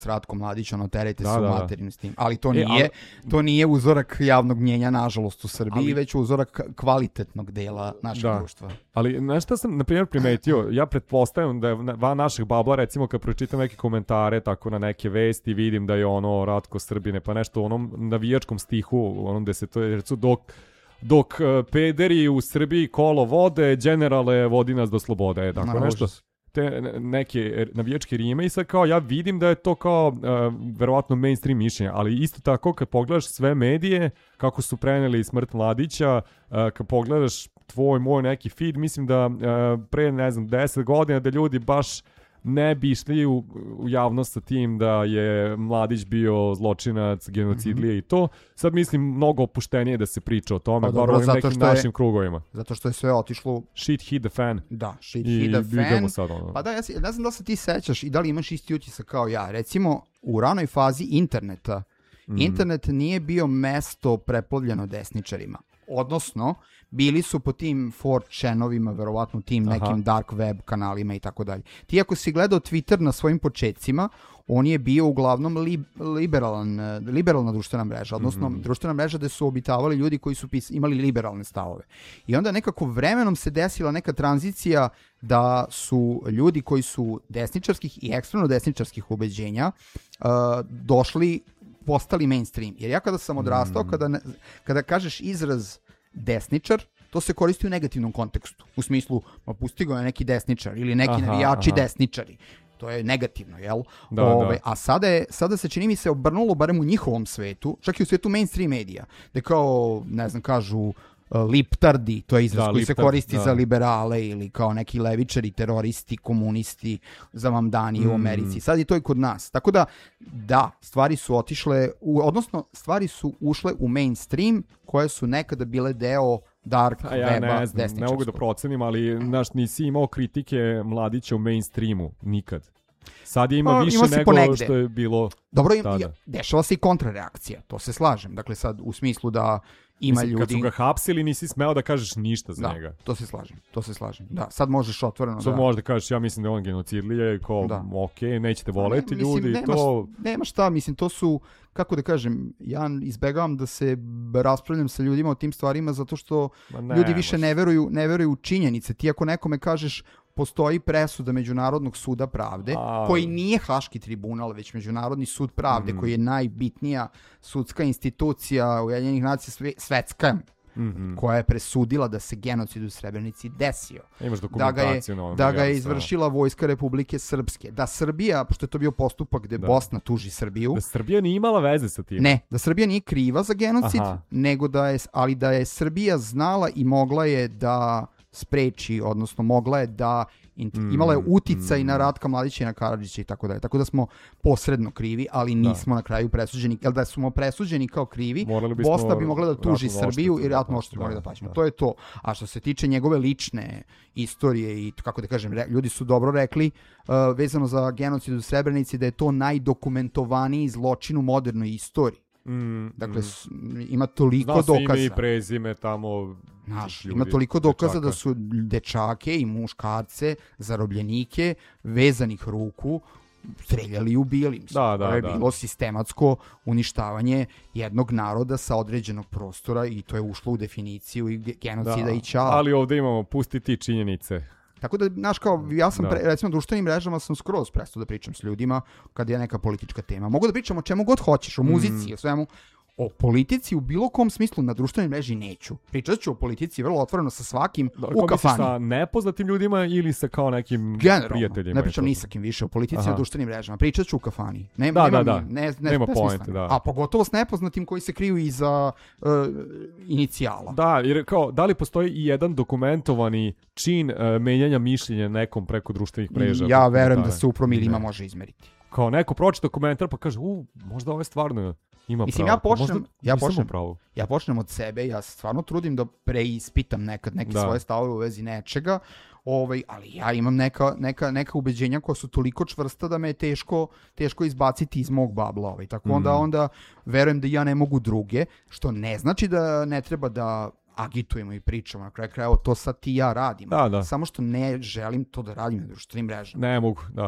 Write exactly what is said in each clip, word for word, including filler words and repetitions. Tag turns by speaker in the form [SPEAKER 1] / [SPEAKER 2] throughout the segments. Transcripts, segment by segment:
[SPEAKER 1] Ratko Mladić, ono, terete
[SPEAKER 2] da,
[SPEAKER 1] se u
[SPEAKER 2] da,
[SPEAKER 1] materinu s tim. Ali to
[SPEAKER 2] e,
[SPEAKER 1] nije,
[SPEAKER 2] ali,
[SPEAKER 1] to nije uzorak javnog mnjenja, nažalost, u Srbiji,
[SPEAKER 2] ali,
[SPEAKER 1] već uzorak kvalitetnog dela našeg
[SPEAKER 2] da.
[SPEAKER 1] društva.
[SPEAKER 2] Ali nešto sam, na primjer, primetio, ja pretpostavljam da je van naših babla, recimo, kad pročitam neke komentare, tako na neke vesti, vidim da je ono Ratko Srbine, pa nešto u onom navijačkom stihu, onom gde se to je, recu, dok dok uh, pederi u Srbiji kolo vode, generale vodi nas do slobode, je tako
[SPEAKER 1] Ma,
[SPEAKER 2] nešto.
[SPEAKER 1] Užas.
[SPEAKER 2] Te neke navijačke rime i sad kao ja vidim da je to kao uh, verovatno mainstream mišljenje, ali isto tako kad pogledaš sve medije kako su preneli smrt Mladića, uh, kad pogledaš tvoj moj neki feed, mislim da uh, pre ne znam deset godina da ljudi baš ne bi išli u, u javnost sa tim da je Mladić bio zločinac, genocidlije mm-hmm. i to. Sad mislim mnogo opuštenije da se priča o tome, pa, bar u ovim nekim našim je, krugovima.
[SPEAKER 1] Zato što je sve otišlo...
[SPEAKER 2] Shit hit the fan.
[SPEAKER 1] Da, shit I hit the fan.
[SPEAKER 2] Sad, ono.
[SPEAKER 1] Pa da, ja si, ne znam da se ti sećaš i da li imaš isti utisak kao ja. Recimo, u ranoj fazi interneta, mm. internet nije bio mesto preplavljeno desničarima. Odnosno, bili su po tim four chanovima, verovatno tim nekim Aha. dark web kanalima i tako dalje. Ti ako si gledao Twitter na svojim početcima, on je bio uglavnom li, liberalan, liberalna društvena mreža, odnosno mm-hmm. društvena mreža gde su obitavali ljudi koji su pis, imali liberalne stavove. I onda nekako vremenom se desila neka tranzicija da su ljudi koji su desničarskih i ekstremno desničarskih ubeđenja uh, došli, postali mainstream. Jer ja kada sam odrastao, mm-hmm. kada, ne, kada kažeš izraz desničar, to se koristi u negativnom kontekstu. U smislu, pa pusti ga neki desničar ili neki aha, navijači aha. desničari. To je negativno, jel?
[SPEAKER 2] Da,
[SPEAKER 1] Ove,
[SPEAKER 2] da.
[SPEAKER 1] A sada, je, sada se čini mi se obrnulo, barem u njihovom svetu, čak i u svetu mainstream medija, da kao, ne znam, kažu uh, liptardi, to je izraz da, koji liptard, se koristi da. za liberale ili kao neki levičari, teroristi, komunisti, zavamdani mm. u Americi. Sad je to i kod nas. Tako da, da, stvari su otišle, u, odnosno stvari su ušle u mainstream koje su nekada bile deo dark
[SPEAKER 2] A ja
[SPEAKER 1] weba
[SPEAKER 2] ne znam, ne mogu da procenim, ali znaš, nisi imao kritike Mladića u mainstreamu, nikad. Sad je ima
[SPEAKER 1] pa,
[SPEAKER 2] više
[SPEAKER 1] ima
[SPEAKER 2] nego
[SPEAKER 1] ponegde.
[SPEAKER 2] što je bilo
[SPEAKER 1] Dobro,
[SPEAKER 2] tada.
[SPEAKER 1] Dešava se i kontrareakcija, to se slažem. Dakle, sad u smislu da ima
[SPEAKER 2] Mislim,
[SPEAKER 1] ljudi...
[SPEAKER 2] Kad su ga hapsili nisi smeo da kažeš ništa za
[SPEAKER 1] da,
[SPEAKER 2] njega.
[SPEAKER 1] to se slažem, to se slažem. Da, sad možeš otvoreno
[SPEAKER 2] sad
[SPEAKER 1] da...
[SPEAKER 2] možeš da kažeš, ja mislim da je on genocidlije, kao, da. ok, nećete voleti
[SPEAKER 1] ne,
[SPEAKER 2] ljudi,
[SPEAKER 1] mislim,
[SPEAKER 2] to...
[SPEAKER 1] Nema, nema šta, mislim, to su, kako da kažem, ja izbegavam da se raspravljam sa ljudima o tim stvarima zato što ne, ljudi više ne veruju, ne veruju u činjenice. Ti ako nekome kažeš postoji presuda Međunarodnog suda pravde, A... koji nije Haški tribunal, već Međunarodni sud pravde, mm. koji je najbitnija sudska institucija Ujedinjenih nacija svetska, mm-hmm. koja je presudila da se genocid u Srebrenici desio.
[SPEAKER 2] Imaš
[SPEAKER 1] da ga je,
[SPEAKER 2] na
[SPEAKER 1] da ga je izvršila Vojska Republike Srpske. Da Srbija, pošto je to bio postupak gde da. Bosna tuži Srbiju.
[SPEAKER 2] Da Srbija nije imala veze sa tim.
[SPEAKER 1] Ne, da Srbija nije kriva za genocid, Aha. nego da je, ali da je Srbija znala i mogla je da spreči, odnosno mogla je da mm, imala je uticaj mm. na Ratka Mladića i na Karadžića i tako dalje. Tako da smo posredno krivi, ali nismo da. na kraju presuđeni. Jel da smo presuđeni kao krivi, bi Bosna bi mogla da tuži Srbiju i ratnu odštetu morali da plaćamo. To je to. A što se tiče njegove lične istorije i kako da kažem, re, ljudi su dobro rekli uh, vezano za genocid u Srebrenici da je to najdokumentovaniji zločin u modernoj istoriji.
[SPEAKER 2] Mm,
[SPEAKER 1] dakle,
[SPEAKER 2] mm.
[SPEAKER 1] ima toliko
[SPEAKER 2] Zna
[SPEAKER 1] dokaza.
[SPEAKER 2] Zna ime i prezime tamo...
[SPEAKER 1] Naš, ljudi, ima toliko dokaza dečaka. Da su dečake i muškarce, zarobljenike, vezanih ruku, streljali i ubijali.
[SPEAKER 2] Da, da,
[SPEAKER 1] to je
[SPEAKER 2] da.
[SPEAKER 1] bilo sistematsko uništavanje jednog naroda sa određenog prostora i to je ušlo u definiciju i genocida da, i ćao.
[SPEAKER 2] Ali ovde imamo, pusti ti činjenice.
[SPEAKER 1] Tako da, znaš, kao, ja sam, pre, recimo, društvenim mrežama sam skroz prestao da pričam s ljudima kad je neka politička tema. Mogu da pričam o čemu god hoćeš, o muzici, mm. o svemu. O politici u bilo kom smislu na društvenoj mreži neću. Pričat ću o politici vrlo otvoreno sa svakim da, u kafani.
[SPEAKER 2] Sa nepoznatim ljudima ili sa kao nekim
[SPEAKER 1] generalno,
[SPEAKER 2] prijateljima?
[SPEAKER 1] Ne pričam ni sa kim više o politici na društvenim mrežama. Pričat ću u kafani. Ne,
[SPEAKER 2] da,
[SPEAKER 1] nema,
[SPEAKER 2] da, da.
[SPEAKER 1] Ne, ne,
[SPEAKER 2] nema point, da.
[SPEAKER 1] A pogotovo s nepoznatim koji se kriju iza uh, inicijala.
[SPEAKER 2] Da, jer kao, da li postoji i jedan dokumentovani čin uh, menjanja mišljenja nekom preko društvenih mreža?
[SPEAKER 1] Ja verujem da se u promilima ne. može izmeriti.
[SPEAKER 2] Kao neko pročita komentar pa kaže, u, možda ovo je stvarno... Ima
[SPEAKER 1] Mislim,
[SPEAKER 2] pravo.
[SPEAKER 1] ja počnem,
[SPEAKER 2] Možda
[SPEAKER 1] ja, počnem,
[SPEAKER 2] pravo.
[SPEAKER 1] ja počnem od sebe, ja se stvarno trudim da preispitam nekad neke da. svoje stavove u vezi nečega, ovaj, ali ja imam neka, neka, neka ubeđenja koja su toliko čvrsta da me je teško, teško izbaciti iz mog babla. Ovaj. Tako mm. onda, onda verujem da ja ne mogu druge, što ne znači da ne treba da agitujemo i pričamo. Na kraju kraja, evo, to sad ti ja radimo.
[SPEAKER 2] Da, da.
[SPEAKER 1] Samo što ne želim to da radim na društvenim mrežama.
[SPEAKER 2] Ne mogu, da.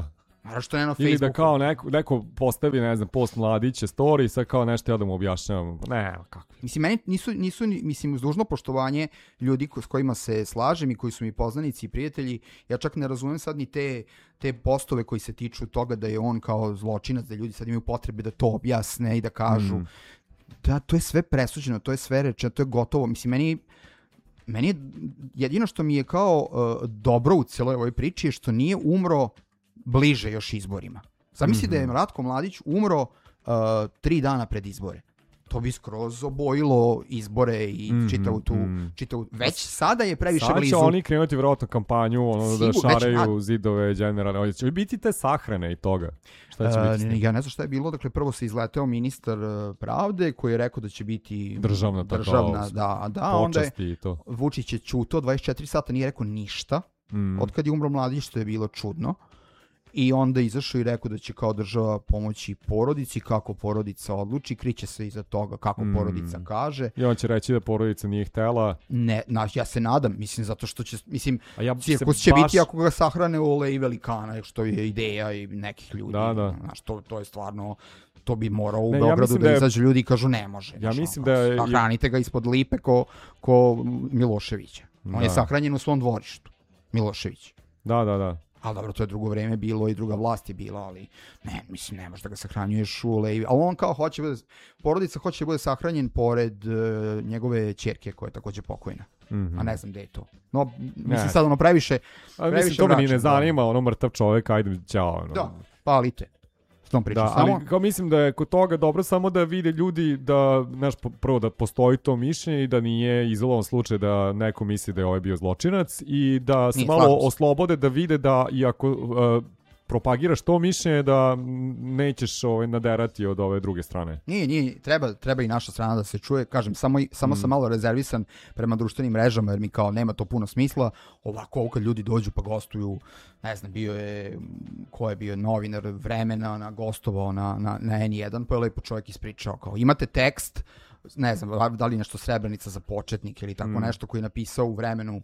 [SPEAKER 1] Naravno što ne na Facebooku.
[SPEAKER 2] Ili da kao neko, neko postavi, ne znam, post Mladića, story, sad kao nešto ja da mu objašnjavam. Ne, kako.
[SPEAKER 1] Mislim, meni nisu, nisu, mislim, uz dužno poštovanje ljudi ko, s kojima se slažem i koji su mi poznanici i prijatelji, ja čak ne razumem sad ni te, te postove koji se tiču toga da je on kao zločinac, da ljudi sad imaju potrebe da to objasne i da kažu. Mm. Da, to je sve presuđeno, to je sve rečeno, to je gotovo. Mislim, meni, meni je jedino što mi je kao uh, dobro u cijeloj ovoj priči je što nije umro bliže još izborima. Zamisli mm-hmm. da je Ratko Mladić umro uh, tri dana pred izbore. To bi skroz obojilo izbore i mm-hmm. čitavu tu... Čitavu, već sada je previše
[SPEAKER 2] sad
[SPEAKER 1] blizu.
[SPEAKER 2] Sad će oni krenuti vjerojatno kampanju, ono Sigur, da šaraju već, zidove generalne. Će biti te sahrane i toga? Šta će uh, biti?
[SPEAKER 1] Ja ne znam šta je bilo. Dakle, prvo se izleteo ministar pravde koji je rekao da će biti
[SPEAKER 2] državna,
[SPEAKER 1] državna da, da, onda je
[SPEAKER 2] to.
[SPEAKER 1] Vučić je čutao dvadeset četiri sata, nije rekao ništa. Mm. Od kad je umro Mladić, što je bilo čudno. I onda izašao i rekao da će kao država pomoći porodici, kako porodica odluči, kriće se iza toga kako mm. porodica kaže.
[SPEAKER 2] I on će reći da porodica nije htela.
[SPEAKER 1] Ne, na, ja se nadam, mislim, zato što će, mislim, ja cirkus će baš... biti ako ga sahrane u oleji velikana, što je ideja i nekih ljudi.
[SPEAKER 2] Da, da.
[SPEAKER 1] Znaš, to, to je stvarno, to bi morao u ne, Beogradu ja da, da izađu ljudi i kažu ne može.
[SPEAKER 2] Ja
[SPEAKER 1] znaš,
[SPEAKER 2] mislim
[SPEAKER 1] ono,
[SPEAKER 2] da je...
[SPEAKER 1] Sahranite ga ispod lipe ko, ko Miloševića. On da. je sahranjen u svom dvorištu, Milošević.
[SPEAKER 2] Da, da, da.
[SPEAKER 1] Ali dobro, to je drugo vreme bilo i druga vlast je bila, ali ne, mislim, ne možeš da ga sahranjuješ u levi. Ali on kao hoće, bude, porodica hoće da bude sahranjen pored uh, njegove ćerke koja je također pokojna. Mm-hmm. A ne znam gde je to. No, mislim ne. sad ono previše, previše
[SPEAKER 2] mislim, to me ni ne zanima, ono mrtav čovjek, ajde, ćao. Ono.
[SPEAKER 1] Da, palite. Da,
[SPEAKER 2] ali kao mislim da je kod toga dobro samo da vide ljudi da, znaš, prvo da postoji to mišljenje i da nije izolovan slučaj da neko misli da je ovaj bio zločinac i da se nije, malo oslobode da vide da iako uh, propagiraš to mišljenje da nećeš ovaj, naderati od ove druge strane.
[SPEAKER 1] Nije, nije, treba, treba i naša strana da se čuje. Kažem, samo, samo mm. sam malo rezervisan prema društvenim mrežama jer mi kao nema to puno smisla. Ovako, ovo kad ljudi dođu pa gostuju, ne znam, bio je, ko je bio novinar Vremena, na gostovao na, na, na en jedan, pa je lepo čovjek ispričao kao, imate tekst, ne znam, da li nešto Srebrenica za početnike ili tako mm. nešto koji je napisao u Vremenu uh,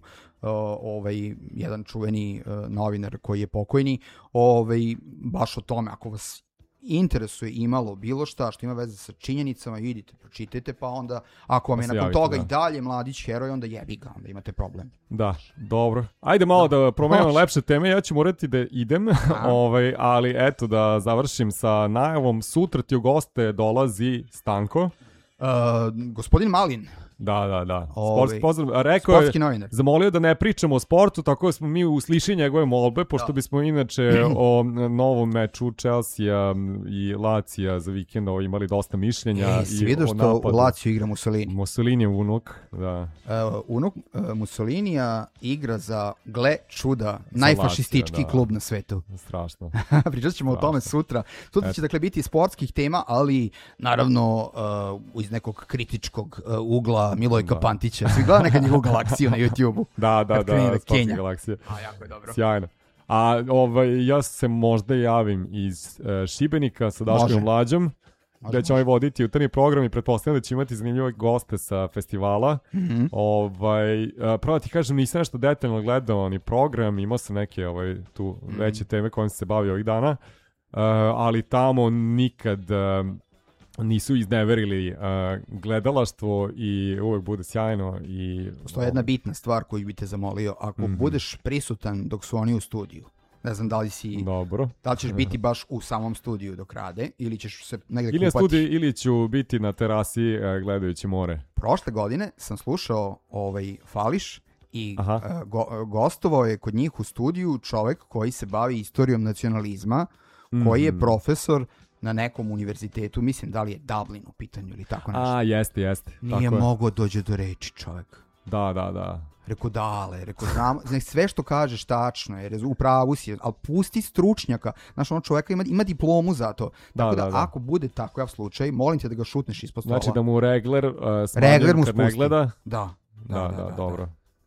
[SPEAKER 1] ovaj, jedan čuveni uh, novinar koji je pokojni, ovaj, baš o tome, ako vas interesuje imalo bilo šta što ima veze sa činjenicama, idite, pročitajte, pa onda, ako vam je nakon javite, toga da. i dalje Mladić heroj, onda jebi ga, onda imate problem.
[SPEAKER 2] Da, dobro. Ajde malo da, da promenimo lepše teme, ja ću morati da idem, ovaj, ali eto da završim sa najavom, sutra ti u goste dolazi Stanko.
[SPEAKER 1] Uh, gospodin Malin.
[SPEAKER 2] Da, da, da. Sportski pozdrav. Rekao je,
[SPEAKER 1] novinar.
[SPEAKER 2] Zamolio da ne pričamo o sportu, tako da smo mi uslišili njegove molbe, pošto da. bismo inače o novom meču Chelsea i Lazija za vikend imali dosta mišljenja.
[SPEAKER 1] E, si vidio što u Laziju igra Mussolini?
[SPEAKER 2] Mussolini je unuk, da.
[SPEAKER 1] Uh, unuk uh, Mussolinija igra za, gle čuda, za najfašistički Lazio, da. klub na svetu.
[SPEAKER 2] Strašno.
[SPEAKER 1] Pričat ćemo Strašno. o tome sutra. Sutra će dakle biti sportskih tema, ali naravno uh, iz nekog kritičkog uh, ugla Milojka da. Pantića. Svi gleda nekad njegovu Galaksiju na YouTube-u.
[SPEAKER 2] Da, da, da, Sportska Galaksija.
[SPEAKER 1] A, jako je dobro.
[SPEAKER 2] Sjajno. A ovaj, ja se možda javim iz uh, Šibenika sa Daškom Mlađom, gde će ovaj voditi jutarnji program i pretpostavljam da će imati zanimljive goste sa festivala. Mm-hmm. Ovaj, uh, pravo ti kažem, nisam nešto detaljno gledao ni program, imao sam neke ovaj, tu mm-hmm. veće teme kojim se bavio ovih dana, uh, ali tamo nikad... Uh, nisu izneverili uh, gledalaštvo i uvek bude sjajno. I
[SPEAKER 1] postoji jedna bitna stvar koju bi te zamolio. Ako mm-hmm. budeš prisutan dok su oni u studiju, ne znam da li si...
[SPEAKER 2] Dobro.
[SPEAKER 1] Da li ćeš biti baš u samom studiju dok rade ili ćeš se negde
[SPEAKER 2] ili
[SPEAKER 1] kupati.
[SPEAKER 2] Studiju, ili ću biti na terasi uh, gledajući more.
[SPEAKER 1] Prošle godine sam slušao ovaj Fališ i uh, go, gostovao je kod njih u studiju čovek koji se bavi istorijom nacionalizma, mm-hmm. koji je profesor na nekom univerzitetu, mislim da li je Dublin u pitanju ili tako nešto.
[SPEAKER 2] A, jeste, jeste.
[SPEAKER 1] Nije mogao dođe do reči čovjek.
[SPEAKER 2] Da, da, da.
[SPEAKER 1] Rekao dale, rekao znam, znači sve što kažeš tačno je, u pravu si, ali pusti stručnjaka, znaš ono čovjeka ima, ima diplomu za to, tako da, da, da, da ako bude takav slučaj, molim te da ga šutneš ispod stola.
[SPEAKER 2] Znači da mu regler uh, smanjem kad ne gleda?
[SPEAKER 1] Da, da,
[SPEAKER 2] da,
[SPEAKER 1] da,
[SPEAKER 2] da,
[SPEAKER 1] da
[SPEAKER 2] dobro.
[SPEAKER 1] Da.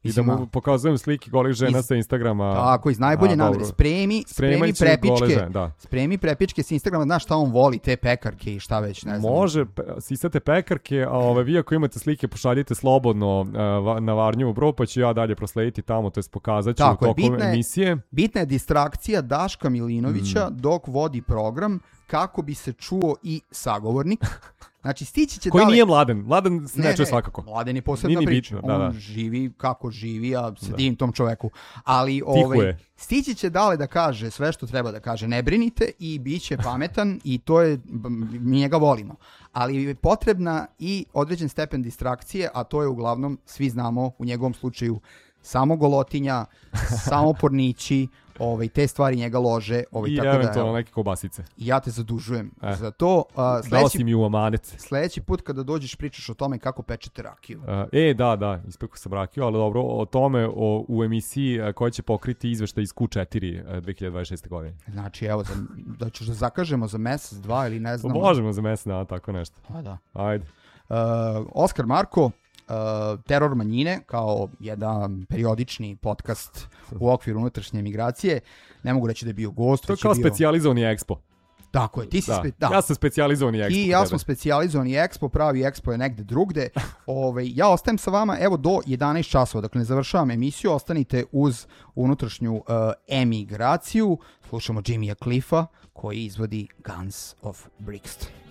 [SPEAKER 2] I da mu pokazujem slike golih žena iz, sa Instagrama.
[SPEAKER 1] Tako, iz najbolje namere. Spremi, spremi prepičke. Da. Spremi prepičke sa Instagrama, znaš šta on voli, te pekarke i šta već, ne znam.
[SPEAKER 2] Može, sisate pekarke, a ove, vi ako imate slike, pošaljite slobodno uh, na Varnjevu bro, pa ću ja dalje proslediti tamo, to je pokazat ću
[SPEAKER 1] tako,
[SPEAKER 2] tokom bitna je, emisije.
[SPEAKER 1] Bitna je distrakcija Daška Milinovića mm. dok vodi program kako bi se čuo i sagovornik. Znači, stići će
[SPEAKER 2] koji
[SPEAKER 1] dale...
[SPEAKER 2] nije Mladen. Mladen se ne, ne čuje svakako.
[SPEAKER 1] Mladen je posebna
[SPEAKER 2] nije
[SPEAKER 1] priča.
[SPEAKER 2] Bitno, da,
[SPEAKER 1] on
[SPEAKER 2] da.
[SPEAKER 1] živi kako živi, ja se divim tom čoveku. Ali ovaj, stići će dale da kaže sve što treba da kaže. Ne brinite i bit će pametan i to je, mi njega volimo. Ali je potrebna i određen stepen distrakcije, a to je uglavnom, svi znamo, u njegovom slučaju samo golotinja, samo pornići, ovaj, te stvari njega lože. Ovaj,
[SPEAKER 2] I
[SPEAKER 1] tako
[SPEAKER 2] eventualno
[SPEAKER 1] da,
[SPEAKER 2] neke kobasice.
[SPEAKER 1] Ja te zadužujem
[SPEAKER 2] eh.
[SPEAKER 1] za to. Uh,
[SPEAKER 2] sledeći, Dao si mi u amanet.
[SPEAKER 1] Sledeći put kada dođeš pričaš o tome kako pečete rakiju. Uh,
[SPEAKER 2] e, da, da, ispeku sam rakiju, ali dobro, o tome o, u emisiji koja će pokriti izveštaj iz Q četiri dve hiljade dvadeset šeste. godine.
[SPEAKER 1] Znači, evo, za, da ćeš da zakažemo za mesec, dva ili ne znam.
[SPEAKER 2] Možemo za mesec, da, tako nešto.
[SPEAKER 1] A, da.
[SPEAKER 2] Ajde.
[SPEAKER 1] Uh, Oskar Marko, Uh, Teror manjine kao jedan periodični podcast u okviru unutrašnje migracije. Ne mogu reći da je bio gost.
[SPEAKER 2] To je kao bio... specijalizovani Expo.
[SPEAKER 1] Tako je, ti si
[SPEAKER 2] da.
[SPEAKER 1] Spe... da.
[SPEAKER 2] Ja sam specijalizovani Expo.
[SPEAKER 1] I ja sam specijalizovani Expo, pravi Expo je negde drugde. Ove, ja ostajem sa vama evo do jedanaest časova, dakle ne završavam emisiju, ostanite uz unutrašnju uh, emigraciju. Slušamo Jimmya Cliffa koji izvodi Guns of Brixton.